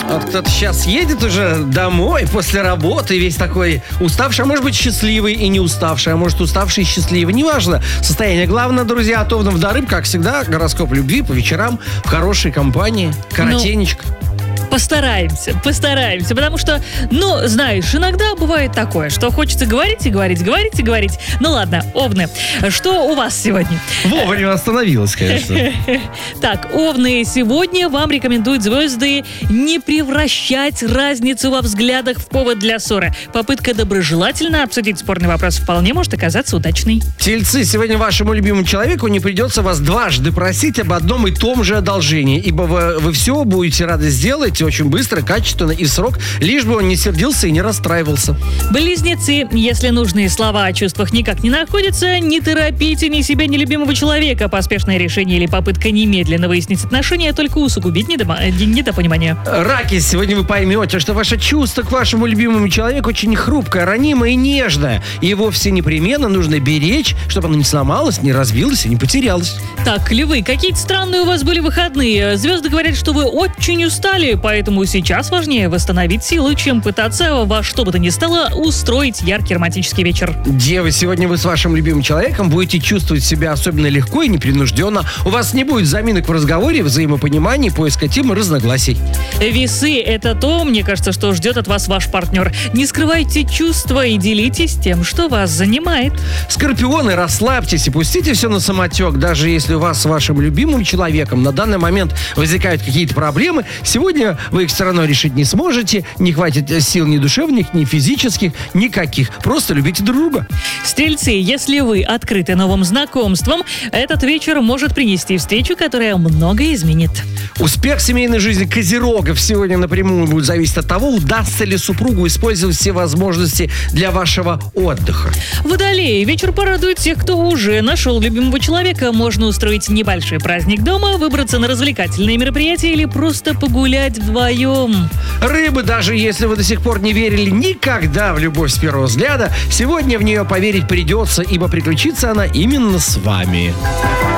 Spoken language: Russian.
Вот кто-то сейчас едет уже домой после работы, весь такой уставший, а может быть счастливый и не уставший, а может уставший и счастливый. Неважно состояние. Главное, друзья, от Овнов до Рыб, как всегда, гороскоп любви по вечерам в хорошей компании. Коротенечко. Постараемся, потому что, знаешь, иногда бывает такое, что хочется говорить и говорить. Ну ладно, Овны, что у вас сегодня? Вовремя остановилась, конечно. Так, Овны, сегодня вам рекомендуют звезды не превращать разницу во взглядах в повод для ссоры. Попытка доброжелательно обсудить спорный вопрос вполне может оказаться удачной. Тельцы, сегодня вашему любимому человеку не придется вас дважды просить об одном и том же одолжении, ибо вы все будете рады сделать очень быстро, качественно и в срок, лишь бы он не сердился и не расстраивался. Близнецы, если нужные слова о чувствах никак не находятся, не торопите ни себя, ни любимого человека. Поспешное решение или попытка немедленно выяснить отношения только усугубит недопонимание. Раки, сегодня вы поймете, что ваше чувство к вашему любимому человеку очень хрупкое, ранимое и нежное. И его все непременно нужно беречь, чтобы оно не сломалось, не разбилось и не потерялось. Так, львы, какие-то странные у вас были выходные. Звезды говорят, что вы очень устали, поэтому сейчас важнее восстановить силы, чем пытаться во что бы то ни стало устроить яркий романтический вечер. Девы, сегодня вы с вашим любимым человеком будете чувствовать себя особенно легко и непринужденно. У вас не будет заминок в разговоре, взаимопонимании, поиска темы, разногласий. Весы – это то, мне кажется, что ждет от вас ваш партнер. Не скрывайте чувства и делитесь тем, что вас занимает. Скорпионы, расслабьтесь и пустите все на самотек. Даже если у вас с вашим любимым человеком на данный момент возникают какие-то проблемы, сегодня вы их все равно решить не сможете. Не хватит сил ни душевных, ни физических, никаких. Просто любите друг друга. Стрельцы, если вы открыты новым знакомствам, этот вечер может принести встречу, которая многое изменит. Успех семейной жизни Козерогов сегодня напрямую будет зависеть от того, удастся ли супругу использовать все возможности для вашего отдыха. Водолеи, вечер порадует тех, кто уже нашел любимого человека. Можно устроить небольшой праздник дома, выбраться на развлекательные мероприятия или просто погулять вдвоем. Рыбы, даже если вы до сих пор не верили никогда в любовь с первого взгляда, сегодня в нее поверить придется, ибо приключится она именно с вами.